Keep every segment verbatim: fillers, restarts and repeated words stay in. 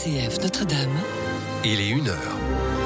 C F Notre-Dame. Il est une heure.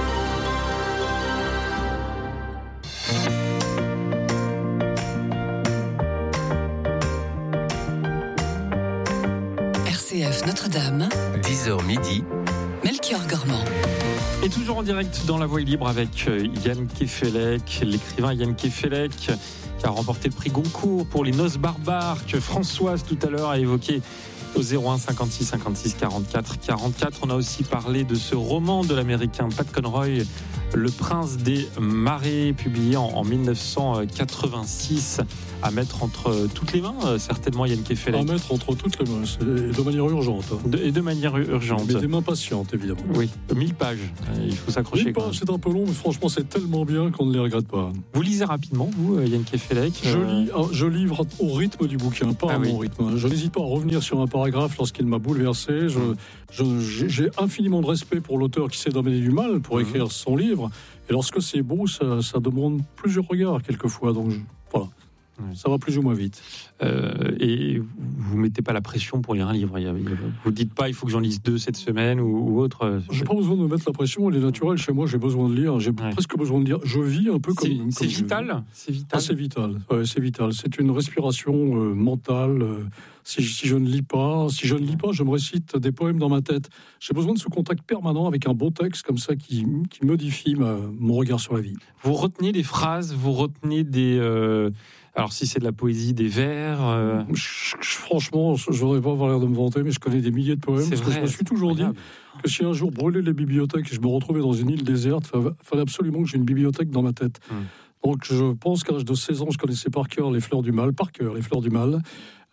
R C F Notre-Dame. dix heures midi. Melchior Gormand. Et toujours en direct dans La Voix est libre avec Yann Kefelec, l'écrivain Yann Kefelec, qui a remporté le prix Goncourt pour Les Noces barbares, que Françoise tout à l'heure a évoqué au zéro un cinquante-six cinquante-six quarante-quatre quarante-quatre. On a aussi parlé de ce roman de l'américain Pat Conroy, Le Prince des Marais, publié en, en dix-neuf cent quatre-vingt-six, à mettre entre toutes les mains, certainement, Yann Kefelec. À mettre entre toutes les mains, c'est de manière urgente. De, et de manière urgente. Mais des mains patientes, évidemment. Oui, mille pages, il faut s'accrocher. mille pages, c'est un peu long, mais franchement, c'est tellement bien qu'on ne les regrette pas. Vous lisez rapidement, vous, Yann Kefelec? Je lis, je livre au rythme du bouquin, pas ah à oui. mon rythme. Je n'hésite pas à revenir sur un paragraphe lorsqu'il m'a bouleversé. Je, je, j'ai infiniment de respect pour l'auteur qui s'est donné du mal pour mmh. écrire son livre. Et lorsque c'est beau, ça, ça demande plusieurs regards, quelquefois. Donc, je, voilà. Ça va plus ou moins vite. Euh, et vous ne mettez pas la pression pour lire un livre. Vous ne dites pas il faut que j'en lise deux cette semaine ou, ou autre. Je n'ai pas besoin de me mettre la pression. Elle est naturelle chez moi. J'ai besoin de lire. J'ai ouais. presque besoin de lire. Je vis un peu comme. C'est, comme c'est vital. C'est vital. Ah, c'est vital. Ouais, c'est vital. C'est une respiration euh, mentale. Euh, si, si je ne lis pas, si je ne lis pas, je me récite des poèmes dans ma tête. J'ai besoin de ce contact permanent avec un beau texte comme ça qui, qui modifie ma, mon regard sur la vie. Vous retenez des phrases. Vous retenez des. Euh... Alors, si c'est de la poésie, des vers... Euh... Je, je, franchement, je ne voudrais pas avoir l'air de me vanter, mais je connais des milliers de poèmes. C'est parce vrai, que je me suis toujours dit que si un jour brûlait les bibliothèques et je me retrouvais dans une île déserte, il fallait absolument que j'ai une bibliothèque dans ma tête. Hum. Donc, je pense qu'à l'âge de seize ans, je connaissais par cœur les fleurs du mal, par cœur les fleurs du mal.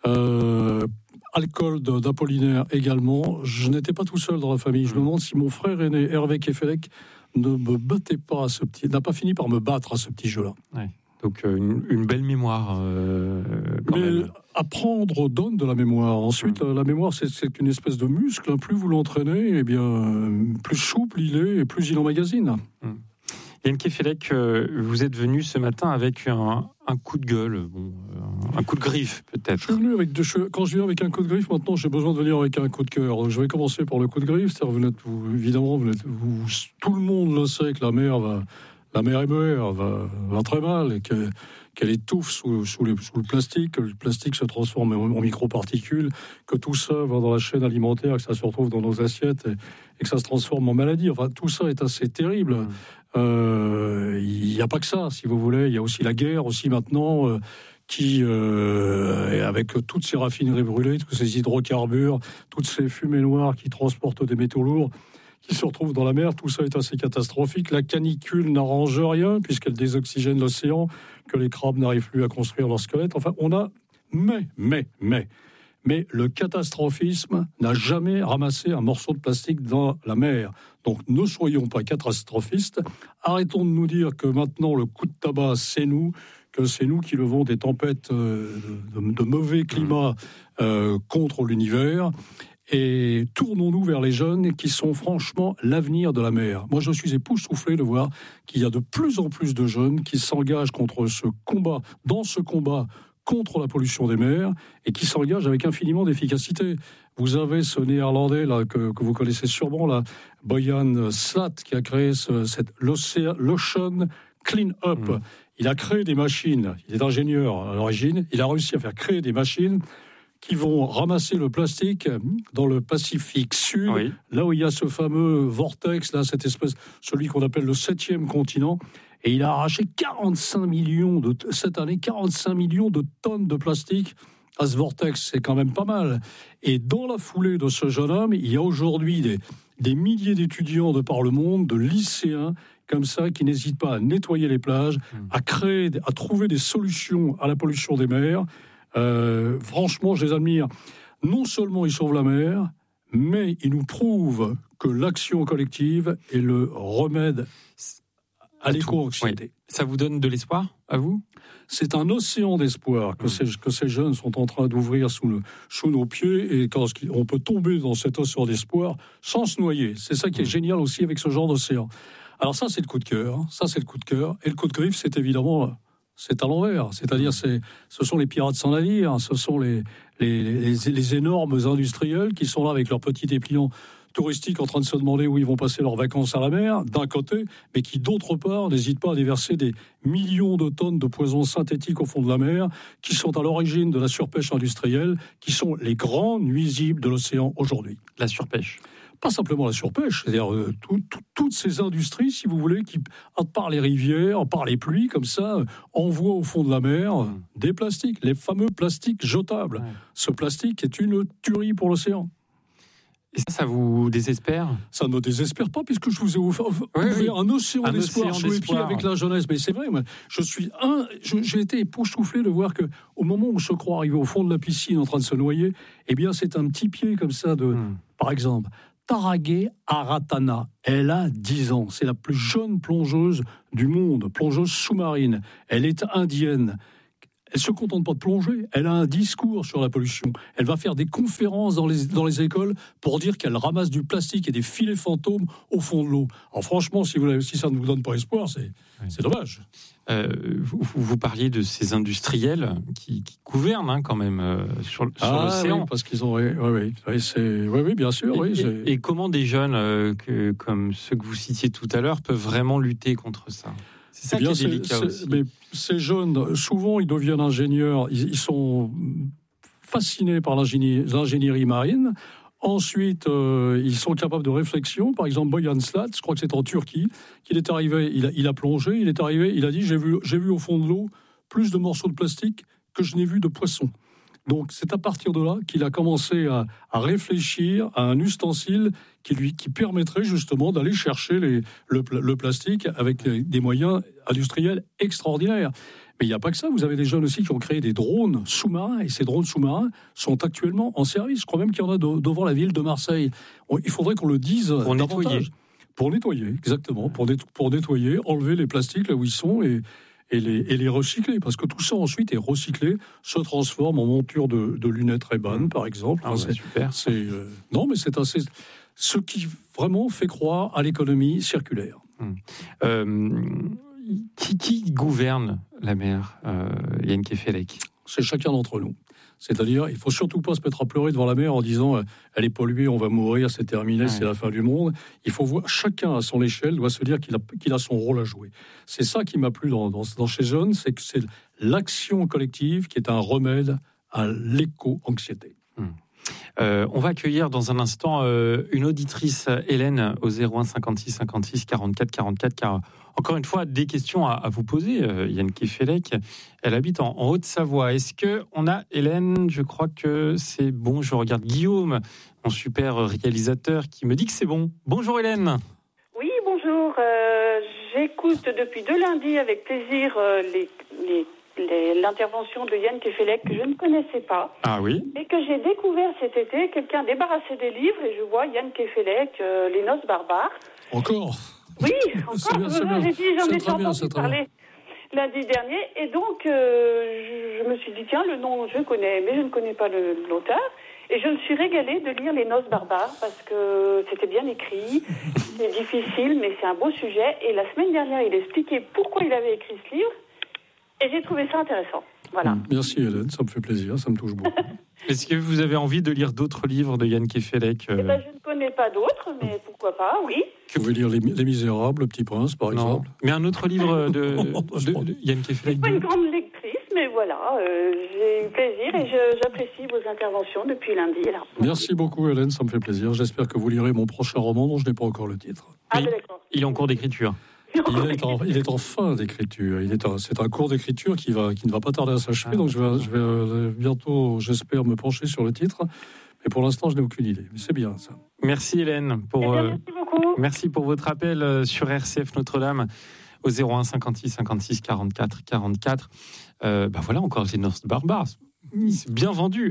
Euh, alcool d'Apollinaire également. Je n'étais pas tout seul dans la famille. Je me demande si mon frère aîné, Hervé Kefelec, ne me battait pas à ce petit... n'a pas fini par me battre à ce petit jeu-là. Ouais. Donc une, une belle mémoire. Euh, quand Mais même. Apprendre donne de la mémoire. Ensuite, mmh. la mémoire, c'est, c'est une espèce de muscle. Plus vous l'entraînez, eh bien, plus souple il est et plus il emmagasine. Mmh. Yann Kefelec, vous êtes venu ce matin avec un, un coup de gueule, bon, un coup de griffe peut-être. Je suis venu avec de, je, quand je viens avec un coup de griffe, maintenant j'ai besoin de venir avec un coup de cœur. Donc je vais commencer par le coup de griffe. C'est-à-dire, vous êtes, vous, évidemment, vous êtes, vous, tout le monde le sait que la mer va... La mer émeure va, va très mal et que, qu'elle étouffe sous, sous, les, sous le plastique, que le plastique se transforme en, en microparticules, que tout ça va dans la chaîne alimentaire, que ça se retrouve dans nos assiettes et, et que ça se transforme en maladie. Enfin, tout ça est assez terrible. Mmh. Euh, il n'y a pas que ça, si vous voulez. Il y a aussi la guerre, aussi maintenant, euh, qui, euh, avec toutes ces raffineries brûlées, tous ces hydrocarbures, toutes ces fumées noires qui transportent des métaux lourds, qui se retrouvent dans la mer, tout ça est assez catastrophique. La canicule n'arrange rien, puisqu'elle désoxygène l'océan, que les crabes n'arrivent plus à construire leur squelette. Enfin, on a... Mais, mais, mais... Mais le catastrophisme n'a jamais ramassé un morceau de plastique dans la mer. Donc ne soyons pas catastrophistes. Arrêtons de nous dire que maintenant le coup de tabac, c'est nous, que c'est nous qui levons des tempêtes de, de, de mauvais climat euh, contre l'univers. Et tournons-nous vers les jeunes qui sont franchement l'avenir de la mer. Moi, je suis époustouflé de voir qu'il y a de plus en plus de jeunes qui s'engagent contre ce combat, dans ce combat contre la pollution des mers, et qui s'engagent avec infiniment d'efficacité. Vous avez ce Néerlandais là que, que vous connaissez sûrement, là, Boyan Slat, qui a créé ce, cette l'Ocean Clean Up. Mmh. Il a créé des machines. Il est ingénieur à l'origine. Il a réussi à faire créer des machines qui vont ramasser le plastique dans le Pacifique Sud, oui. là où il y a ce fameux vortex, là, cette espèce, celui qu'on appelle le septième continent. Et il a arraché quarante-cinq millions de, cette année, quarante-cinq millions de tonnes de plastique à ce vortex. C'est quand même pas mal. Et dans la foulée de ce jeune homme, il y a aujourd'hui des, des milliers d'étudiants de par le monde, de lycéens, comme ça, qui n'hésitent pas à nettoyer les plages, mmh. à créer, à trouver des solutions à la pollution des mers. Euh, franchement, je les admire. Non seulement ils sauvent la mer, mais ils nous prouvent que l'action collective est le remède à l'éco-anxiété. Oui. Ça vous donne de l'espoir, à vous ? C'est un océan d'espoir que, mmh. ces, que ces jeunes sont en train d'ouvrir sous, le, sous nos pieds, et quand on peut tomber dans cet océan d'espoir sans se noyer. C'est ça qui est mmh. génial aussi avec ce genre d'océan. Alors ça, c'est le coup de cœur. Ça, c'est le coup de cœur. Et le coup de griffe, c'est évidemment... c'est à l'envers. C'est-à-dire, c'est, ce sont les pirates sans navire, ce sont les, les, les, les énormes industriels qui sont là avec leurs petits dépliants touristiques en train de se demander où ils vont passer leurs vacances à la mer, d'un côté, mais qui, d'autre part, n'hésitent pas à déverser des millions de tonnes de poisons synthétiques au fond de la mer, qui sont à l'origine de la surpêche industrielle, qui sont les grands nuisibles de l'océan aujourd'hui. La surpêche. Pas simplement la surpêche, c'est-à-dire euh, tout, tout, toutes ces industries, si vous voulez, qui, par les rivières, par les pluies, comme ça, euh, envoient au fond de la mer euh, des plastiques, les fameux plastiques jetables. Ouais. Ce plastique est une tuerie pour l'océan. Et ça, ça vous désespère ? Ça ne me désespère pas, puisque je vous ai offert, oui, ouvert oui. un océan un d'espoir océan sous les pieds avec la jeunesse. Mais c'est vrai, moi, je suis un, je, j'ai été époustouflé de voir qu'au moment où on se croit arrivé au fond de la piscine en train de se noyer, eh bien, c'est un petit pied comme ça, de, hmm. par exemple... Taragé Aratana, elle a dix ans. C'est la plus jeune plongeuse du monde, plongeuse sous-marine. Elle est indienne. Elle ne se contente pas de plonger, elle a un discours sur la pollution. Elle va faire des conférences dans les, dans les écoles pour dire qu'elle ramasse du plastique et des filets fantômes au fond de l'eau. Alors franchement, si, vous, si ça ne vous donne pas espoir, c'est, oui. c'est dommage. Euh, vous, vous parliez de ces industriels qui, qui gouvernent hein, quand même euh, sur, sur ah, l'océan. Oui, parce qu'ils ont... Oui, oui, oui, c'est, oui, oui bien sûr. Et, oui, c'est... et comment des jeunes euh, que, comme ceux que vous citiez tout à l'heure peuvent vraiment lutter contre ça ? C'est ça eh bien, qui est délicat c'est, c'est, aussi. Mais ces jeunes, souvent, ils deviennent ingénieurs. Ils, ils sont fascinés par l'ingénierie, l'ingénierie marine. Ensuite, euh, ils sont capables de réflexion. Par exemple, Boyan Slat, je crois que c'est en Turquie, qu'il est arrivé, il a, il a plongé, il est arrivé, il a dit, j'ai vu, j'ai vu au fond de l'eau plus de morceaux de plastique que je n'ai vu de poissons. Donc, c'est à partir de là qu'il a commencé à, à réfléchir à un ustensile qui lui qui permettrait justement d'aller chercher les, le, le plastique avec des moyens industriels extraordinaires. Mais il n'y a pas que ça. Vous avez des jeunes aussi qui ont créé des drones sous-marins. Et ces drones sous-marins sont actuellement en service. Je crois même qu'il y en a de, devant la ville de Marseille. Il faudrait qu'on le dise pour davantage. Nettoyer. Pour nettoyer, exactement. Pour, net, pour nettoyer, enlever les plastiques là où ils sont et... Et les, et les recycler, parce que tout ça ensuite est recyclé, se transforme en monture de, de lunettes Ray-Ban, par exemple. Ah, c'est, ouais, super. C'est, euh, non, mais c'est assez, ce qui vraiment fait croire à l'économie circulaire. Hum. Euh, qui, qui gouverne la mer, euh, Yann Kefelec ? C'est chacun d'entre nous. C'est-à-dire, il ne faut surtout pas se mettre à pleurer devant la mer en disant euh, elle est polluée, on va mourir, c'est terminé, ouais. c'est la fin du monde. Il faut voir, chacun à son échelle doit se dire qu'il a, qu'il a son rôle à jouer. C'est ça qui m'a plu dans, dans, dans chez Jeunes, c'est que c'est l'action collective qui est un remède à l'éco-anxiété. Hum. Euh, on va accueillir dans un instant euh, une auditrice, Hélène, au zéro un cinquante-six cinquante-six quarante-quatre quarante-quatre, car encore une fois, des questions à, à vous poser, euh, Yann Kefelec. Elle habite en, en Haute-Savoie. Est-ce qu'on a Hélène ? Je crois que c'est bon. Je regarde Guillaume, mon super réalisateur, qui me dit que c'est bon. Bonjour Hélène. Oui, bonjour. Euh, j'écoute depuis deux lundis avec plaisir euh, les... les... Les, l'intervention de Yann Kefelec que je ne connaissais pas. Ah oui. Et que j'ai découvert cet été, quelqu'un débarrassé des livres, et je vois Yann Kefelec, euh, Les Noces barbares. Encore ? Oui, encore. C'est bien, c'est bien. J'ai dit, j'en ai entendu parler lundi dernier, et donc euh, je, je me suis dit, tiens, le nom, je connais, mais je ne connais pas le, l'auteur. Et je me suis régalée de lire Les Noces barbares, parce que c'était bien écrit, c'est difficile, mais c'est un beau sujet. Et la semaine dernière, il expliquait pourquoi il avait écrit ce livre. Et j'ai trouvé ça intéressant. Voilà. Merci Hélène, ça me fait plaisir, ça me touche beaucoup. Est-ce que vous avez envie de lire d'autres livres de Yann Kefelec euh... eh ben, je ne connais pas d'autres, mais pourquoi pas, oui. Vous pouvez lire Les, Les Misérables, Le Petit Prince, par non. exemple. Mais un autre livre de, de, de, de Yann Kefelec. Je ne suis pas une grande lectrice, mais voilà, euh, j'ai eu plaisir et je, j'apprécie vos interventions depuis lundi. Là. Merci beaucoup Hélène, ça me fait plaisir. J'espère que vous lirez mon prochain roman dont je n'ai pas encore le titre. Ah, ben, d'accord. Il est en cours d'écriture. Il est, en, il est en fin d'écriture. Il est un, c'est un cours d'écriture qui, va, qui ne va pas tarder à s'achever. Ah, donc je vais, je vais euh, bientôt, j'espère, me pencher sur le titre. Mais pour l'instant, je n'ai aucune idée. Mais c'est bien ça. Merci Hélène. Pour, eh bien, merci beaucoup. Euh, merci pour votre appel euh, sur R C F Notre-Dame au zéro un cinquante-six cinquante-six quarante-quatre quarante-quatre. Euh, bah voilà, encore les Noces barbares. C'est bien vendu.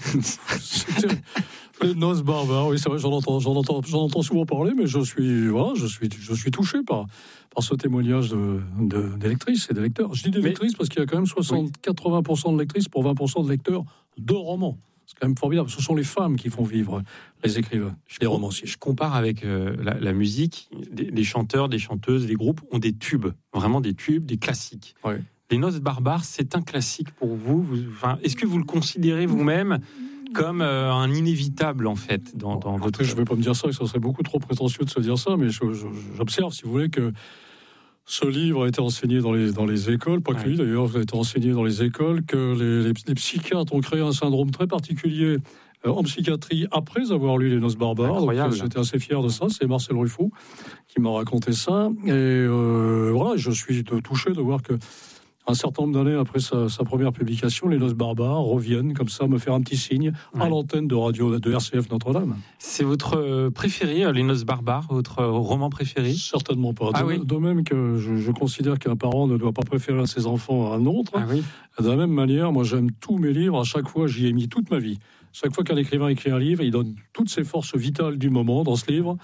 Les Noces barbares, oui, c'est vrai, j'en entends, j'en entends, j'en entends souvent parler, mais je suis, voilà, je suis, je suis touché par, par ce témoignage de, de, des lectrices et des lecteurs. Je dis des mais, lectrices parce qu'il y a quand même soixante à quatre-vingts pour cent de lectrices pour vingt pour cent de lecteurs de romans. C'est quand même formidable. Ce sont les femmes qui font vivre les écrivains, les romanciers. Je compare avec euh, la, la musique. Des, des chanteurs, des chanteuses, des groupes ont des tubes, vraiment des tubes, des classiques. Ouais. Les Noces barbares, c'est un classique pour vous, vous enfin, est-ce que vous le considérez vous-même comme euh, un inévitable, en fait, dans, dans votre... Je ne vais pas me dire ça, ça serait beaucoup trop prétentieux de se dire ça, mais je, je, j'observe, si vous voulez, que ce livre a été enseigné dans les, dans les écoles, pas que ouais. lui d'ailleurs, il a été enseigné dans les écoles, que les, les, les psychiatres ont créé un syndrome très particulier euh, en psychiatrie après avoir lu Les Noces barbares. Donc, euh, j'étais assez fier de ça, c'est Marcel Ruffo qui m'a raconté ça. Et euh, voilà, je suis touché de voir que un certain nombre d'années après sa, sa première publication, Les Noces barbares reviennent comme ça me faire un petit signe ouais. à l'antenne de radio de R C F Notre-Dame. C'est votre préféré, Les Noces barbares, votre roman préféré ? Certainement pas. Ah de, oui. de même que je, je considère qu'un parent ne doit pas préférer à ses enfants un autre. Ah oui. De la même manière, moi j'aime tous mes livres. À chaque fois, j'y ai mis toute ma vie. Chaque fois qu'un écrivain écrit un livre, il donne toutes ses forces vitales du moment dans ce livre.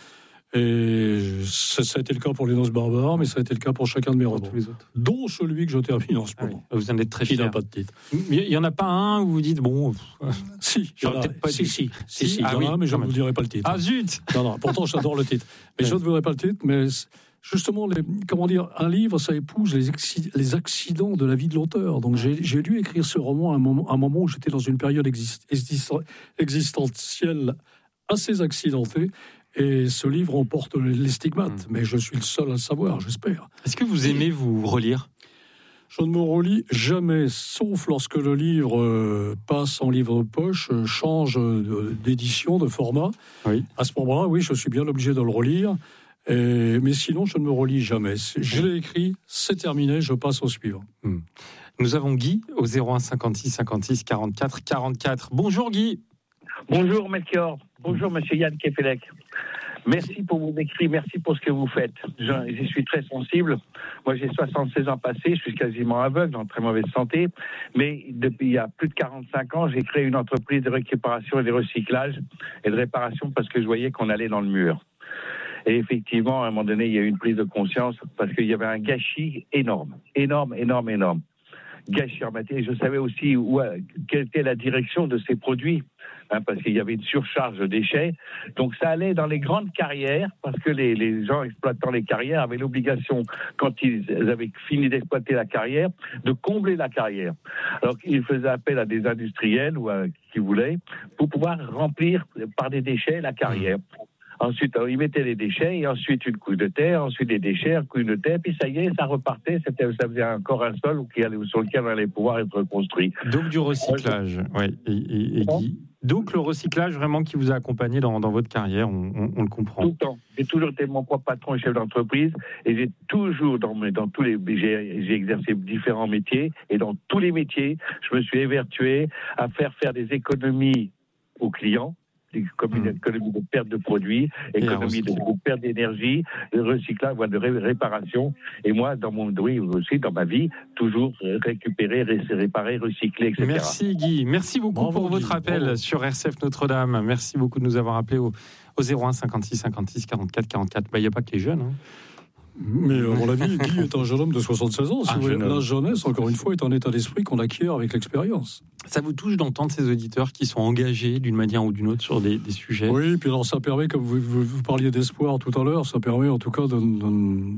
Et ça, ça a été le cas pour Les Noces barbares, mais ça a été le cas pour chacun de mes romans, dont celui que je termine en ce ah moment. Oui. Vous en êtes très fier. Il n'a pas de titre. Il n'y en a pas un où vous dites, bon... Si, il y en a, pas si, si, si, si, ah il y en a oui, un, mais je ne vous dirai pas le titre. Ah zut. Non, non, pourtant j'adore le titre. Mais ouais. je ne vous dirai pas le titre, mais... Justement, les, comment dire, un livre, ça épouse les, exi- les accidents de la vie de l'auteur. Donc, j'ai, j'ai dû écrire ce roman à un moment, à un moment où j'étais dans une période exist- exist- existentielle assez accidentée. Et ce livre en porte les stigmates. Mmh. Mais je suis le seul à le savoir, j'espère. Est-ce que vous aimez vous relire ? Je ne me relis jamais, sauf lorsque le livre euh, passe en livre de poche, euh, change euh, d'édition, de format. Oui. À ce moment-là, oui, je suis bien obligé de le relire. Et, mais sinon, je ne me relis jamais. Je l'ai écrit, c'est terminé, je passe au suivant. Hmm. Nous avons Guy au zéro un cinquante-six cinquante-six quarante-quatre quarante-quatre. Bonjour Guy. Bonjour Melchior. Bonjour Monsieur Yann Kefelec. Merci pour vos écrits, merci pour ce que vous faites. J'y suis très sensible. Moi, j'ai soixante-seize ans passés, je suis quasiment aveugle, en très mauvaise santé. Mais depuis il y a plus de quarante-cinq ans, j'ai créé une entreprise de récupération et de recyclage et de réparation parce que je voyais qu'on allait dans le mur. Et effectivement, à un moment donné, il y a eu une prise de conscience parce qu'il y avait un gâchis énorme, énorme, énorme, énorme. Gâchis en matière. Et je savais aussi où, quelle était la direction de ces produits, hein, parce qu'il y avait une surcharge de déchets. Donc ça allait dans les grandes carrières, parce que les, les gens exploitant les carrières avaient l'obligation, quand ils avaient fini d'exploiter la carrière, de combler la carrière. Alors ils faisaient appel à des industriels ou à qui voulaient pour pouvoir remplir par des déchets la carrière. Ensuite, alors, ils mettaient les déchets, et ensuite une couche de terre, ensuite des déchets, une couche de terre, puis ça y est, ça repartait, c'était, ça faisait encore un sol qui allait, sur lequel on allait pouvoir être reconstruit. Donc du recyclage, oui. Et, et, et Guy, donc le recyclage vraiment qui vous a accompagné dans, dans votre carrière, on, on, on le comprend. Tout le temps. J'ai toujours été mon propre patron et chef d'entreprise, et j'ai toujours, dans, mes, dans tous les, j'ai, j'ai exercé différents métiers, et dans tous les métiers, je me suis évertué à faire faire des économies aux clients, comme une économie de perte de produits, économie de, de perte d'énergie, de recyclage, voire de ré- réparation. Et moi, dans mon oui, aussi, dans ma vie, toujours récupérer, ré- réparer, recycler, et cetera. Merci Guy. Merci beaucoup bravo, pour Guy. votre appel Bravo. Sur R C F Notre-Dame. Merci beaucoup de nous avoir appelés au, au zéro un cinquante-six cinquante-six quarante-quatre quarante-quatre. Il n'y a pas que les jeunes. Hein. Mais à mon avis, Guy est un jeune homme de soixante-seize ans. Si Ah, vous voulez. jeune La homme. jeunesse, encore une fois, est un état d'esprit qu'on acquiert avec l'expérience. Ça vous touche d'entendre ces auditeurs qui sont engagés d'une manière ou d'une autre sur des, des sujets ? Oui, puis alors ça permet, comme vous, vous, vous parliez d'espoir tout à l'heure, ça permet en tout cas de, de,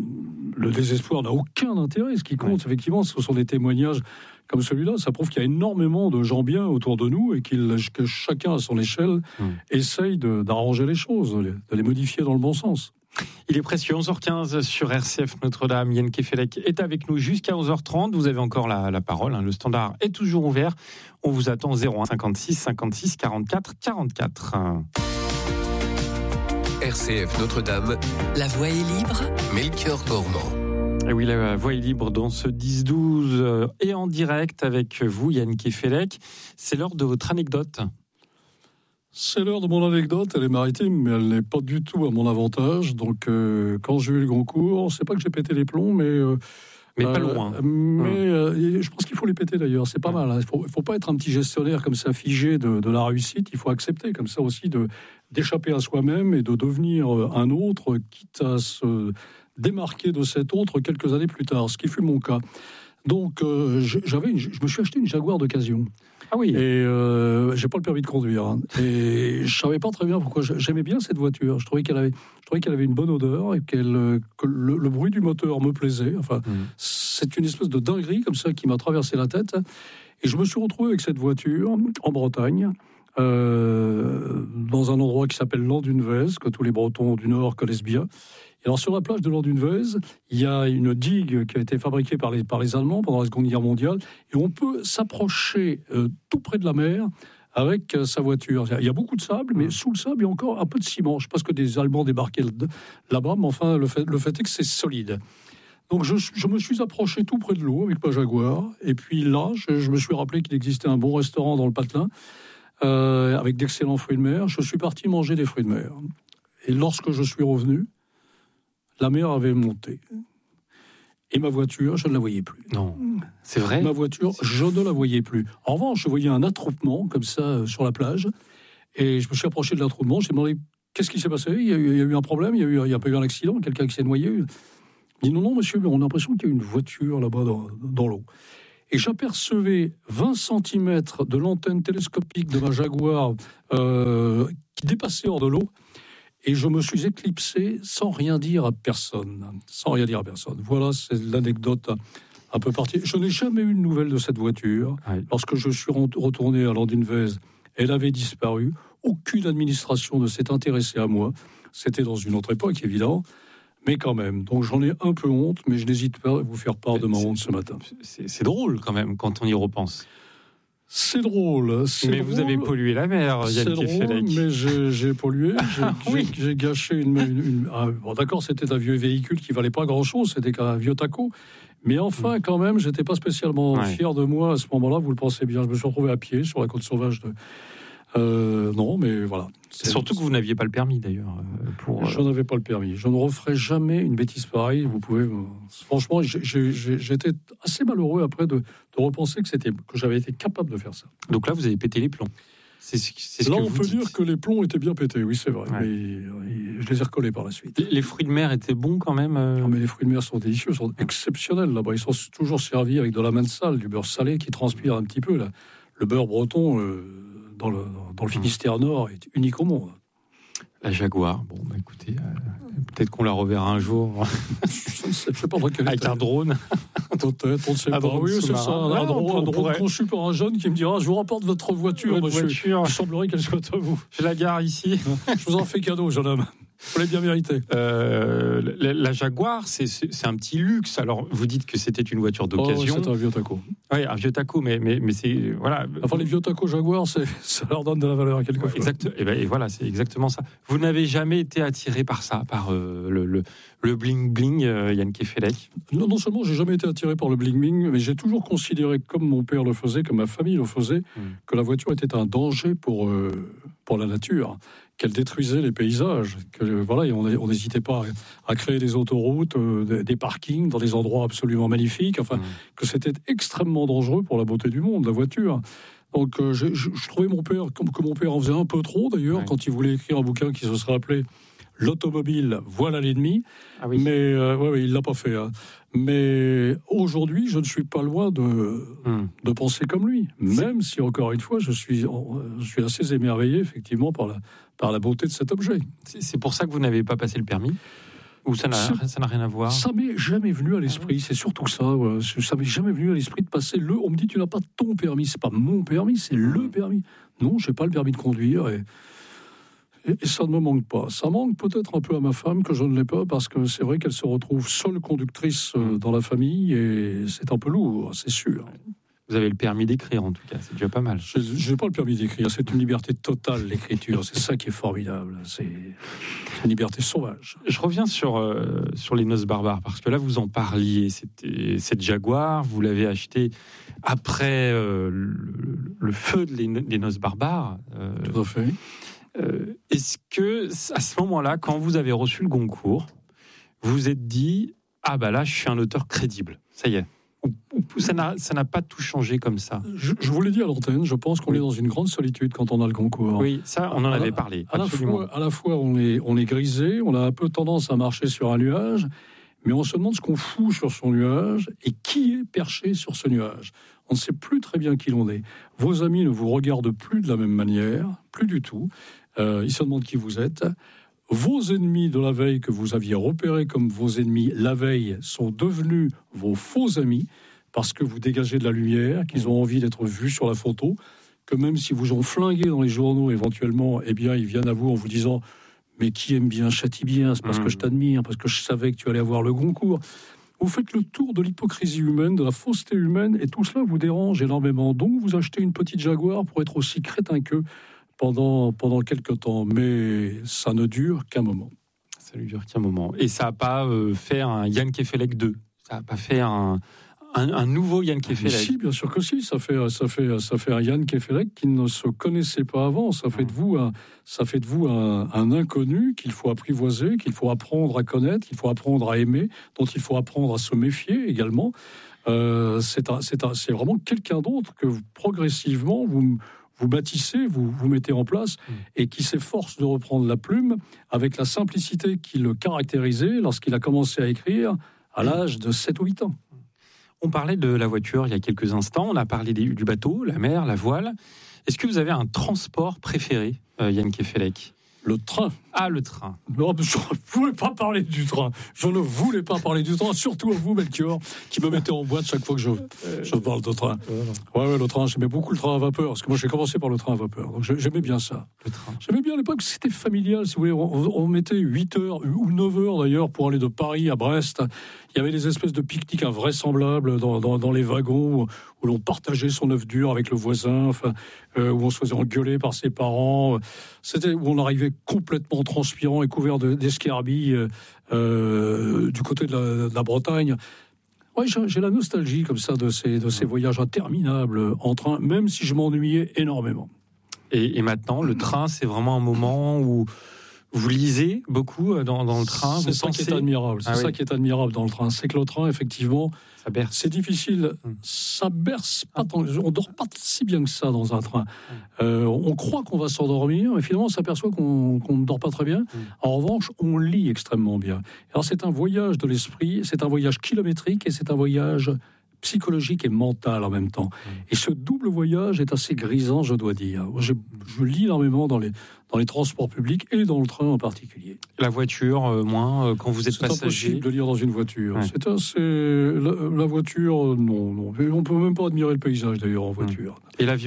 le désespoir n'a aucun intérêt. Ce qui compte, ouais. effectivement, ce sont des témoignages comme celui-là. Ça prouve qu'il y a énormément de gens bien autour de nous et qu'il, que chacun à son échelle ouais. essaye de, d'arranger les choses, de les modifier dans le bon sens. Il est précieux, onze heures quinze sur R C F Notre-Dame. Yann Kefelec est avec nous jusqu'à onze heures trente. Vous avez encore la, la parole. Hein. Le standard est toujours ouvert. On vous attend au zéro un cinquante-six cinquante-six quarante-quatre quarante-quatre. R C F Notre-Dame. La voix est libre. Melchior Gormand. Et oui, la voix est libre dans ce dix douze euh, et en direct avec vous, Yann Kefelec. C'est l'heure de votre anecdote. C'est l'heure de mon anecdote, elle est maritime, mais elle n'est pas du tout à mon avantage. Donc, euh, quand j'ai eu le Goncourt, c'est pas que j'ai pété les plombs, mais... Euh, mais pas euh, loin. Mais euh, je pense qu'il faut les péter d'ailleurs, c'est pas mal. Il hein. faut, faut pas être un petit gestionnaire comme ça figé de, de la réussite, il faut accepter comme ça aussi de, d'échapper à soi-même et de devenir un autre, quitte à se démarquer de cet autre quelques années plus tard, ce qui fut mon cas. Donc, euh, j'avais une, je me suis acheté une Jaguar d'occasion. Ah oui. Et euh, j'ai pas le permis de conduire. Hein. Et je savais pas très bien pourquoi. J'aimais bien cette voiture. Je trouvais qu'elle avait, je trouvais qu'elle avait une bonne odeur et qu'elle, que le, le bruit du moteur me plaisait. Enfin, mmh. c'est une espèce de dinguerie comme ça qui m'a traversé la tête. Et je me suis retrouvé avec cette voiture en Bretagne, euh, dans un endroit qui s'appelle Landunvez, que tous les Bretons du Nord connaissent bien. Et alors sur la plage de Landunvez, il y a une digue qui a été fabriquée par les, par les Allemands pendant la Seconde Guerre mondiale, et on peut s'approcher euh, tout près de la mer avec euh, sa voiture. Il y a beaucoup de sable, mais sous le sable, il y a encore un peu de ciment. Je pense que des Allemands débarquaient là-bas, mais enfin, le fait, le fait est que c'est solide. Donc je, je me suis approché tout près de l'eau avec ma Jaguar, et puis là, je, je me suis rappelé qu'il existait un bon restaurant dans le Patelin, euh, avec d'excellents fruits de mer. Je suis parti manger des fruits de mer. Et lorsque je suis revenu, la mer avait monté. Et ma voiture, je ne la voyais plus. Non, c'est vrai. Ma voiture, je ne la voyais plus. En revanche, je voyais un attroupement, comme ça, euh, sur la plage. Et je me suis approché de l'attroupement. J'ai demandé, qu'est-ce qui s'est passé ? Il y a eu, il y a eu un problème ? Il y a eu, il y a pas eu un accident ? Quelqu'un qui s'est noyé ? Il dit, non, non, monsieur, mais on a l'impression qu'il y a une voiture là-bas dans, dans l'eau. Et j'apercevais vingt centimètres de l'antenne télescopique de ma Jaguar euh, qui dépassait hors de l'eau. Et je me suis éclipsé sans rien dire à personne. Sans rien dire à personne. Voilà, c'est l'anecdote un peu partie. Je n'ai jamais eu de nouvelles de cette voiture. Oui. Lorsque je suis retourné à Landunvez, elle avait disparu. Aucune administration ne s'est intéressée à moi. C'était dans une autre époque, évidemment. Mais quand même. Donc j'en ai un peu honte, mais je n'hésite pas à vous faire part de ma honte ce matin. C'est, c'est drôle quand même, quand on y repense. C'est drôle. C'est mais drôle. Vous avez pollué la mer, Yann C'est drôle, Kefelec. mais j'ai, j'ai pollué. J'ai, ah, oui. j'ai, j'ai gâché une... une, une ah, bon, d'accord, c'était un vieux véhicule qui valait pas grand-chose, c'était qu'un vieux taco. Mais enfin, mmh. quand même, j'étais pas spécialement ouais. fier de moi à ce moment-là, vous le pensez bien. Je me suis retrouvé à pied sur la côte sauvage de... Euh, non, mais voilà. C'est surtout que vous n'aviez pas le permis, d'ailleurs. Pour... Je n'avais pas le permis. Je ne referai jamais une bêtise pareille. Vous pouvez... Franchement, j'ai, j'ai, j'étais assez malheureux après de, de repenser que, c'était, que j'avais été capable de faire ça. Donc là, vous avez pété les plombs. C'est, c'est ce là, que on vous peut dites. dire que les plombs étaient bien pétés, oui, c'est vrai. Ouais. Mais je les ai recollés par la suite. Les fruits de mer étaient bons quand même euh... Non, mais les fruits de mer sont délicieux, sont exceptionnels là-bas. Ils sont toujours servis avec de la menthe sale, du beurre salé qui transpire un petit peu. Là. Le beurre breton... Euh, Dans le, dans le Finistère Nord est unique au monde. La Jaguar, bon, bah écoutez, euh, peut-être qu'on la reverra un jour. Je ne sais, sais pas quel avec un drone. Peut-être, on ne sait un pas. Oui, c'est ça. Un, ah, un drone, un drone pourrait... conçu par un jeune qui me dira, je vous rapporte votre voiture, votre monsieur. Voiture. Il semblerait qu'elle soit à vous. Je la gare ici. Je vous en fais cadeau, jeune homme. Vous l'avez bien mérité. Euh, la, la Jaguar, c'est, c'est, c'est un petit luxe. Alors, vous dites que c'était une voiture d'occasion. Oh, c'est un vieux taco. Oui, un vieux taco, mais, mais, mais c'est... Voilà. Enfin, les vieux tacos Jaguar, c'est, ça leur donne de la valeur à quelquefois. Ouais, exact. Et, ben, et voilà, c'est exactement ça. Vous n'avez jamais été attiré par ça, par euh, le, le, le bling-bling, euh, Yann Kefelec ? Non, non seulement j'ai jamais été attiré par le bling-bling, mais j'ai toujours considéré, comme mon père le faisait, comme ma famille le faisait, mmh. que la voiture était un danger pour, euh, pour la nature, qu'elle détruisait les paysages, que voilà, on n'hésitait pas à créer des autoroutes, euh, des parkings dans des endroits absolument magnifiques, enfin, mmh. que c'était extrêmement dangereux pour la beauté du monde, la voiture. Donc, euh, je, je, je trouvais mon père, comme que mon père en faisait un peu trop d'ailleurs, ouais. quand il voulait écrire un bouquin qui se serait appelé L'automobile, voilà l'ennemi. Ah oui. Mais euh, ouais, ouais, il l'a pas fait. Hein. Mais aujourd'hui, je ne suis pas loin de, hum. de penser comme lui. Même si, encore une fois, je suis, je suis assez émerveillé, effectivement, par la, par la beauté de cet objet. C'est, c'est pour ça que vous n'avez pas passé le permis ? Ou ça n'a, ça n'a rien à voir ? Ça m'est jamais venu à l'esprit, c'est surtout ça. Ouais. Ça m'est jamais venu à l'esprit de passer le... On me dit, tu n'as pas ton permis. C'est pas mon permis, c'est le permis. Non, je n'ai pas le permis de conduire et... Et ça ne me manque pas. Ça manque peut-être un peu à ma femme, que je ne l'ai pas, parce que c'est vrai qu'elle se retrouve seule conductrice dans la famille, et c'est un peu lourd, c'est sûr. Vous avez le permis d'écrire, en tout cas, c'est déjà pas mal. Je n'ai pas le permis d'écrire, c'est une liberté totale, l'écriture. C'est ça qui est formidable, c'est une liberté sauvage. Je reviens sur, euh, sur les noces barbares, parce que là, vous en parliez. C'était, cette Jaguar, vous l'avez achetée après euh, le, le feu des de noces barbares. Euh, tout à fait. Euh, est-ce que, à ce moment-là, quand vous avez reçu le Goncourt, vous vous êtes dit « Ah bah là, je suis un auteur crédible, ça y est ». Ou, ou ça, n'a, ça n'a pas tout changé comme ça ? Je, je vous l'ai dit à l'antenne, je pense qu'on oui. est dans une grande solitude quand on a le Goncourt. Oui, ça, on en à avait la, parlé, à absolument. La fois, à la fois, on est, on est grisé, on a un peu tendance à marcher sur un nuage, mais on se demande ce qu'on fout sur son nuage et qui est perché sur ce nuage. On ne sait plus très bien qui l'on est. Vos amis ne vous regardent plus de la même manière, plus du tout. Euh, ils se demandent qui vous êtes. Vos ennemis de la veille que vous aviez repérés comme vos ennemis la veille sont devenus vos faux amis parce que vous dégagez de la lumière, qu'ils ont envie d'être vus sur la photo, que même si vous ont flingué dans les journaux, éventuellement, eh bien, ils viennent à vous en vous disant « Mais qui aime bien châtie bien, c'est parce mmh. que je t'admire, parce que je savais que tu allais avoir le Goncourt. » Vous faites le tour de l'hypocrisie humaine, de la fausseté humaine, et tout cela vous dérange énormément. Donc, vous achetez une petite Jaguar pour être aussi crétin qu'eux pendant, pendant quelques temps. Mais ça ne dure qu'un moment. Ça ne dure qu'un moment. Et ça n'a pas euh, fait un Yann Kefelec deux. Ça n'a pas fait un... Un, un nouveau Yann Kefelec. Si, bien sûr que si. Ça fait, ça fait, ça fait un Yann Kefelec qui ne se connaissait pas avant. Ça fait de vous un, ça fait de vous un, un inconnu qu'il faut apprivoiser, qu'il faut apprendre à connaître, qu'il faut apprendre à aimer, dont il faut apprendre à se méfier également. Euh, c'est, un, c'est, un, c'est vraiment quelqu'un d'autre que vous, progressivement vous, vous bâtissez, vous, vous mettez en place mmh. et qui s'efforce de reprendre la plume avec la simplicité qui le caractérisait lorsqu'il a commencé à écrire à l'âge de sept ou huit ans. On parlait de la voiture il y a quelques instants, on a parlé des, du bateau, la mer, la voile. Est-ce que vous avez un transport préféré, euh, Yann Kefelec ? Le train. Ah, le train. Non, je ne voulais pas parler du train. Je ne voulais pas parler du train, surtout à vous, Melchior, qui me mettez en boîte chaque fois que je, je parle de train. Ouais, ouais, le train, j'aimais beaucoup le train à vapeur, parce que moi, j'ai commencé par le train à vapeur. Donc, j'aimais bien ça. Le train. J'aimais bien à l'époque, c'était familial, si vous voulez. On, on mettait huit heures, ou neuf heures d'ailleurs, pour aller de Paris à Brest. Il y avait des espèces de pique-niques invraisemblables dans, dans, dans les wagons, où, où l'on partageait son œuf dur avec le voisin, enfin, euh, où on se faisait engueuler par ses parents. C'était où on arrivait complètement transpirant et couvert de, d'escarbilles euh, euh, du côté de la, de la Bretagne. Ouais, j'ai, j'ai la nostalgie comme ça de ces, de ces voyages interminables en train, même si je m'ennuyais énormément. Et, et maintenant, le train, c'est vraiment un moment où vous lisez beaucoup dans, dans le train. C'est vous ça pensez... qui est admirable. C'est ah, ça oui. qui est admirable dans le train. C'est que le train, effectivement, ça berce. C'est difficile. Hum. Ça berce pas tant. On dort pas si bien que ça dans un train. Euh, on croit qu'on va s'endormir, mais finalement, on s'aperçoit qu'on, qu'on ne dort pas très bien. Hum. En revanche, on lit extrêmement bien. Alors, c'est un voyage de l'esprit. C'est un voyage kilométrique et c'est un voyage psychologique et mental en même temps. Et ce double voyage est assez grisant, je dois dire. Je, je lis énormément dans les, dans les transports publics et dans le train en particulier. La voiture, euh, moins, euh, quand vous êtes c'est passager. C'est impossible de lire dans une voiture. Ouais. C'est assez... La, la voiture, non, non. On ne peut même pas admirer le paysage, d'ailleurs, en voiture. Et l'avion ?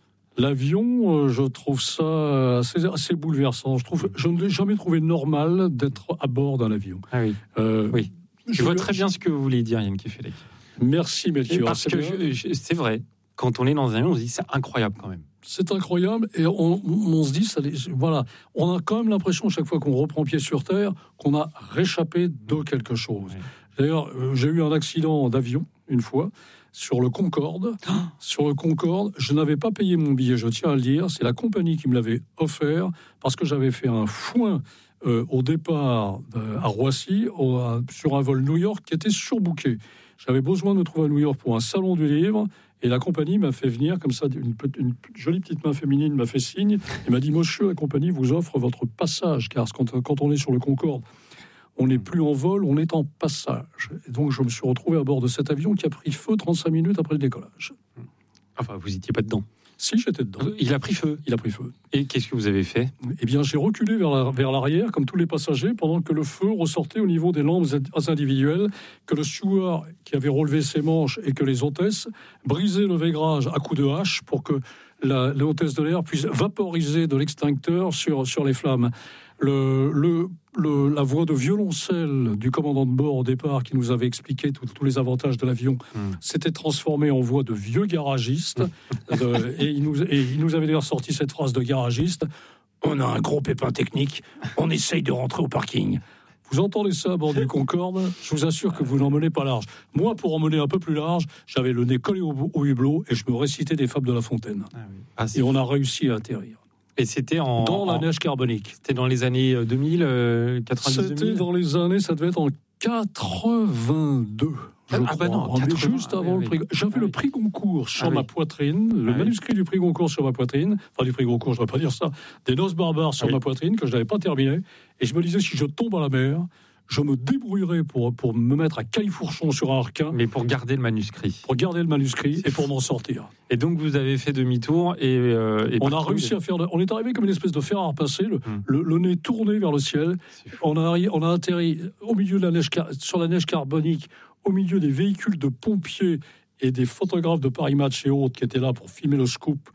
L'avion, euh, je trouve ça assez, assez bouleversant. Je, trouve, je ne l'ai jamais trouvé normal d'être à bord d'un avion. Ah oui. Euh, oui. Je, je vois très bien ce que vous voulez dire, Yann Kefelec. Merci, Melchior. Parce que je, je, c'est vrai, quand on est dans un avion, on se dit c'est incroyable quand même. C'est incroyable et on, on se dit, ça, voilà, on a quand même l'impression chaque fois qu'on reprend pied sur terre qu'on a réchappé de quelque chose. Oui. D'ailleurs, euh, j'ai eu un accident d'avion une fois sur le Concorde. Oh. Sur le Concorde, je n'avais pas payé mon billet, je tiens à le dire. C'est la compagnie qui me l'avait offert parce que j'avais fait un foin euh, au départ euh, à Roissy au, à, sur un vol New York qui était surbooké. J'avais besoin de me trouver à New York pour un salon du livre et la compagnie m'a fait venir comme ça, une, une jolie petite main féminine m'a fait signe et m'a dit « Monsieur, la compagnie vous offre votre passage » car quand, quand on est sur le Concorde, on n'est plus en vol, on est en passage. Et donc je me suis retrouvé à bord de cet avion qui a pris feu trente-cinq minutes après le décollage. Enfin, vous n'étiez pas dedans. Si, j'étais dedans. Il a pris feu. Il a pris feu. Et qu'est-ce que vous avez fait ? Eh bien, j'ai reculé vers, la, vers l'arrière, comme tous les passagers, pendant que le feu ressortait au niveau des lampes individuelles, que le steward, qui avait relevé ses manches, et que les hôtesses brisaient le vaigrage à coups de hache pour que la, la hôtesse de l'air puisse vaporiser de l'extincteur sur, sur les flammes. Le, le, le, la voix de violoncelle du commandant de bord au départ qui nous avait expliqué tous les avantages de l'avion mmh. s'était transformé en voix de vieux garagiste de, et, il nous, et il nous avait d'ailleurs sorti cette phrase de garagiste: on a un gros pépin technique, on essaye de rentrer au parking. Vous entendez ça à bord du Concorde, je vous assure que vous n'en menez pas large. Moi, pour en mener un peu plus large, j'avais le nez collé au, au hublot et je me récitais des fables de La Fontaine. Ah oui. ah, et on a réussi à atterrir. Et c'était en... Dans la en, neige carbonique. C'était dans les années deux mille, euh, quatre-vingt-dix C'était dans les années, ça devait être en quatre-vingt-deux. Je ah crois. bah non, quatre-vingts, juste avant oui, le prix. J'avais ah, le prix Goncourt sur ah, ma oui. poitrine, le ah, manuscrit oui. du prix Goncourt sur ma poitrine, enfin du prix Goncourt, je ne vais pas dire ça, des Noces barbares sur ah, ma oui. poitrine, que je n'avais pas terminé. Et je me disais, si je tombe à la mer, je me débrouillerai pour, pour me mettre à califourchon sur un harquin. Mais pour garder le manuscrit. Pour garder le manuscrit et pour m'en sortir. Et donc vous avez fait demi-tour et... Euh, et on a réussi à faire... De, on est arrivé comme une espèce de fer à repasser, le, hum. le, le nez tourné vers le ciel. On a, on a atterri au milieu de la neige, sur la neige carbonique, au milieu des véhicules de pompiers et des photographes de Paris Match et autres qui étaient là pour filmer le scoop.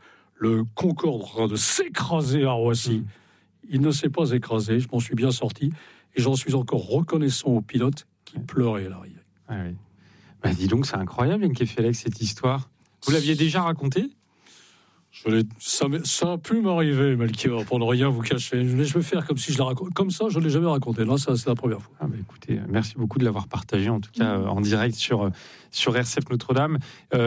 le Concorde en train de s'écraser à Roissy. Mmh. Il ne s'est pas écrasé, je m'en suis bien sorti. Et j'en suis encore reconnaissant au pilote qui pleurait à l'arrivée. Ah oui. Bah, dis donc, c'est incroyable, Yann Kefelec, cette histoire. Vous l'aviez déjà racontée ? Je l'ai, ça, ça a pu m'arriver, Melchior, pour ne rien vous cacher. Je vais faire comme si je la raconte. Comme ça, je ne l'ai jamais raconté. Là, ça, c'est la première fois. Ah bah écoutez, merci beaucoup de l'avoir partagé, en tout cas mmh. en direct sur, sur R C F Notre-Dame.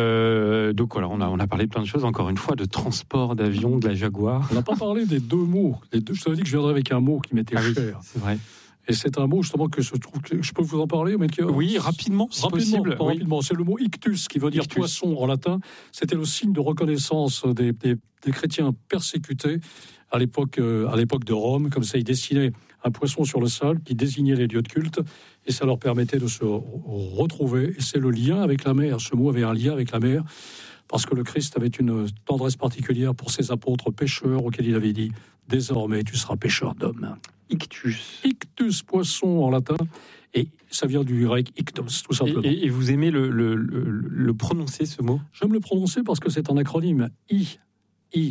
Euh, donc voilà, on a, on a parlé de plein de choses, encore une fois, de transport d'avion, de la Jaguar. On n'a pas parlé des deux mots. Les deux, je t'avais dit que je viendrais avec un mot qui m'était ah cher. Oui, c'est vrai. Et c'est un mot justement que je trouve que je peux vous en parler, mais qui, oui, rapidement, si rapidement, possible. Oui. Rapidement, c'est le mot ictus qui veut dire ictus. Poisson en latin. C'était le signe de reconnaissance des, des, des chrétiens persécutés à l'époque, euh, à l'époque de Rome. Comme ça, ils dessinaient un poisson sur le sol qui désignait les lieux de culte, et ça leur permettait de se retrouver. Et c'est le lien avec la mer. Ce mot avait un lien avec la mer, parce que le Christ avait une tendresse particulière pour ses apôtres pécheurs, auxquels il avait dit « Désormais, tu seras pécheur d'hommes ». Ictus. Ictus, poisson en latin, et ça vient du grec ictos, tout simplement. Et, et vous aimez le, le, le, le prononcer, ce mot ? J'aime le prononcer parce que c'est un acronyme. I, I,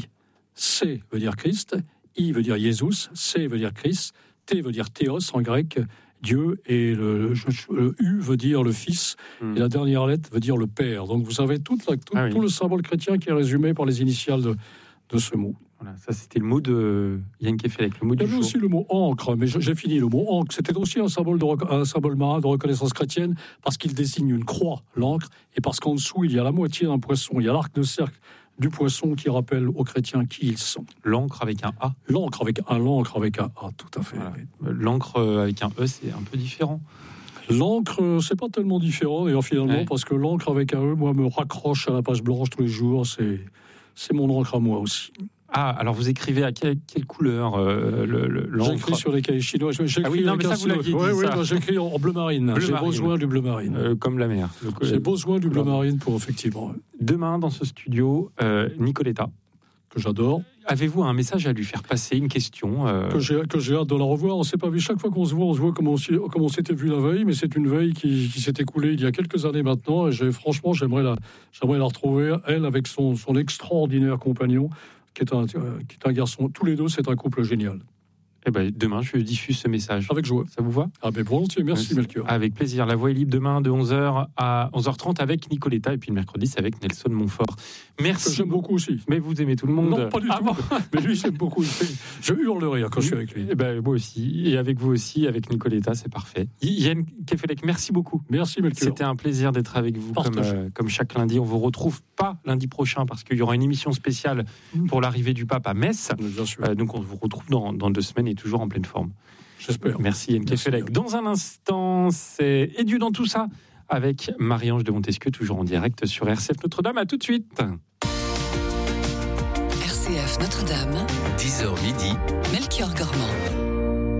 C veut dire Christ, I veut dire Jésus, C veut dire Christ, T veut dire Théos en grec, Dieu, et le, le U veut dire le Fils, mmh. et la dernière lettre veut dire le Père. Donc vous avez toute la, tout, ah oui. tout le symbole chrétien qui est résumé par les initiales de, de ce mot. Voilà, ça c'était le mot de Yann Kefelec, le mot du jour. Il y avait aussi le mot encre, mais j'ai fini le mot encre. C'était aussi un symbole, de, un symbole marin de reconnaissance chrétienne, parce qu'il désigne une croix, l'encre, et parce qu'en dessous il y a la moitié d'un poisson, il y a l'arc de cercle du poisson qui rappelle aux chrétiens qui ils sont. L'encre avec un A. L'encre avec un, l'encre avec un A, tout à fait. Voilà. L'encre avec un E, c'est un peu différent. L'encre, c'est pas tellement différent, d'ailleurs, finalement, ouais. parce que l'encre avec un E, moi, me raccroche à la page blanche tous les jours. C'est, c'est mon encre à moi aussi. Ah, alors vous écrivez à quelle, quelle couleur euh, le, le, l'encre ? J'écris sur les cahiers chinois. J'écris ah oui, non, mais ça, vous l'aviez dit, ouais, ça. Oui, j'écris en bleu marine. Bleu J'ai marine. besoin du bleu marine. Euh, comme la mer. Le, J'ai besoin du bleu marine pour, effectivement... Demain, dans ce studio, euh, Nicoletta. Que j'adore. Avez-vous un message à lui faire passer, une question euh... que, j'ai, que j'ai hâte de la revoir. On ne s'est pas vu. Chaque fois qu'on se voit, on se voit comme on, comme on s'était vu la veille, mais c'est une veille qui, qui s'est écoulée il y a quelques années maintenant. Et j'ai, franchement, j'aimerais la, j'aimerais la retrouver, elle, avec son, son extraordinaire compagnon, qui est, un, qui est un garçon. Tous les deux, c'est un couple génial. Eh ben, demain, je diffuse ce message. Avec joie. Ça vous va ? Ah ben volontiers, merci, merci. Melchior. Avec plaisir. La Voix est libre demain de onze heures à onze heures trente avec Nicoletta, et puis le mercredi, c'est avec Nelson Montfort. Merci. Que j'aime beaucoup aussi. Mais vous aimez tout le monde ? Non, pas du ah tout. Bon Mais lui, j'aime beaucoup. Je hurle de rire quand je suis avec lui. Eh ben, moi aussi. Et avec vous aussi, avec Nicoletta, c'est parfait. Yann Kefelec, merci beaucoup. Merci, Melchior. C'était un plaisir d'être avec vous comme, euh, comme chaque lundi. On vous retrouve pas lundi prochain parce qu'il y aura une émission spéciale pour l'arrivée du pape à Metz. Bien sûr. Euh, donc on vous retrouve dans, dans deux semaines et toujours en pleine forme. J'espère. Merci Yann Kefelec. Dans un instant, c'est Edu dans tout ça avec Marie-Ange de Montesquieu, toujours en direct sur R C F Notre-Dame. À tout de suite. R C F Notre-Dame. dix heures midi. Melchior Gormand.